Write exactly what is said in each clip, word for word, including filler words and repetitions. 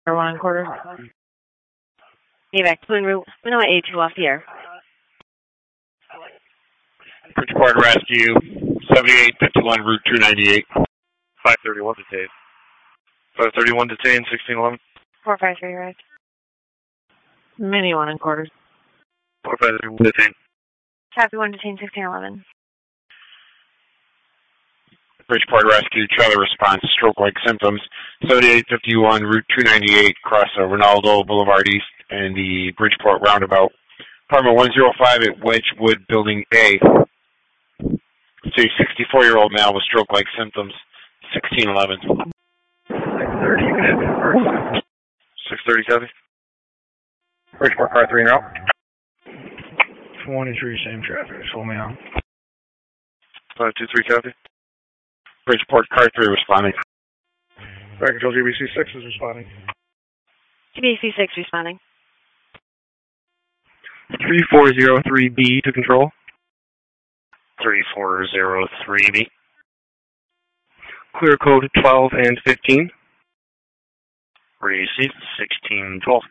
Or one and quarter. Evac, Twin Route, Manila A two off the air. Bridgeport Rescue, seventy-eight fifty-one, Route two ninety-eight. five thirty-one detained. five thirty-one detained, sixteen eleven. four five three, right. Mini one and quarter. four five three, detained. Copy one detained, sixteen eleven. Bridgeport Rescue, trailer response, stroke-like symptoms, seventy-eight fifty-one, Route two ninety-eight, across uh, Ronaldo Boulevard East and the Bridgeport Roundabout. Apartment one oh five at Wedgwood, Building A. It's a sixty-four-year-old male with stroke-like symptoms, sixteen eleven. six thirty, six thirty, copy. Bridgeport, car three now. twenty-three, same traffic, slow me on. five two three, copy. Bridgeport, car three responding. Back until G B C six is responding. G B C six responding. three four zero three B to control. three four zero three B. Clear code twelve and fifteen. Receive sixteen twelve.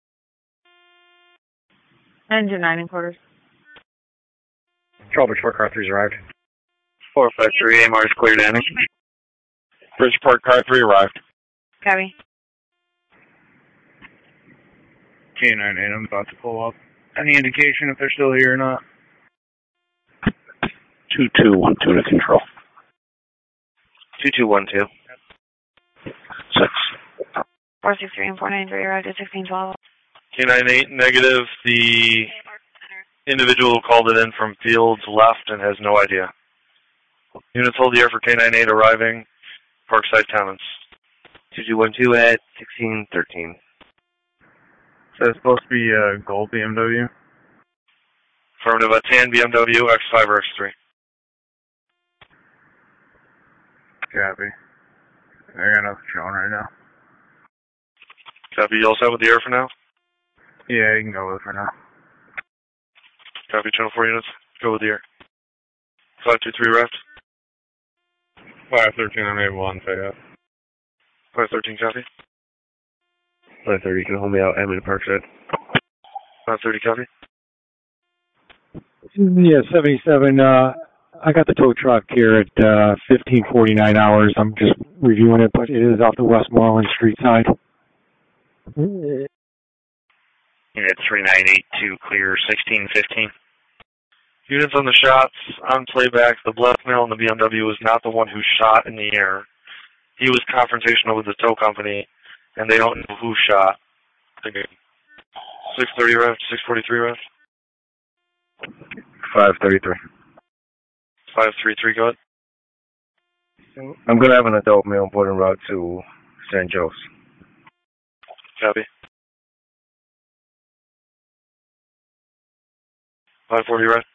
Engine nine and quarters. Control Bridgeport, car three's arrived. four five three, A Mars cleared in. Bridgeport, car three arrived. Copy. K nine eight, I'm about to pull up. Any indication if they're still here or not? two two one two to control. two two one two. six. four six three and four nine three arrived at sixteen twelve. K nine eight, negative. The individual called it in from Fields left and has no idea. Units hold the air for K nine eight arriving. Parkside Commons. two two one two at sixteen thirteen. So it's supposed to be a gold B M W? Affirmative, a tan B M W, X five or X three. Copy. I got nothing showing right now. Copy, you all set with the air for now? Yeah, you can go with it for now. Copy, channel four units. Go with the air. five two three left. five thirteen, I'm able to say that. five thirteen, copy. five thirty, can hold me out, Edmund Parkside. five thirty, copy. Yeah, seventy-seven, uh, I got the tow truck here at uh, fifteen forty-nine hours. I'm just reviewing it, but it is off the Westmoreland Street side. Unit three nine eight two, clear sixteen fifteen. Units on the shots, on playback, the black male in the B M W was not the one who shot in the air. He was confrontational with the tow company, and they don't know who shot. six thirty left, six forty-three left. five thirty-three. five three three, go ahead. I'm going to have an adult male board en route to San Jose. Copy. five forty, right?